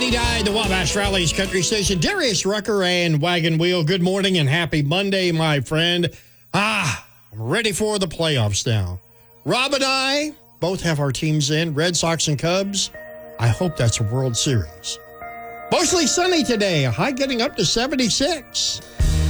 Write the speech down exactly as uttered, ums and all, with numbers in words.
ninety-nine, the Wabash Rallies Country Station. Darius Rucker and Wagon Wheel. Good morning and happy Monday, my friend. Ah, I'm ready for the playoffs now. Rob and I both have our teams in, Red Sox and Cubs. I hope that's a World Series. Mostly sunny today, a high getting up to seventy-six.